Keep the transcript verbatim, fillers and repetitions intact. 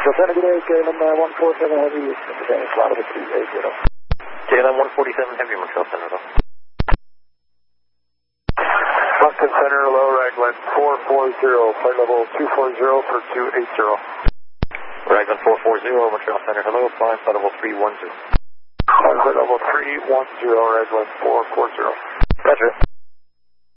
Center today, K L M uh, one forty-seven Heavy, San Florida two eighty. K L M one forty-seven Heavy, Montreal Center, though. Moncton Center, low Raglan four forty, flight level two forty for two eighty. Raglan four forty, Montreal Center, hello, flying flight level three one zero. Flight level three one zero, Raglan four forty. Roger.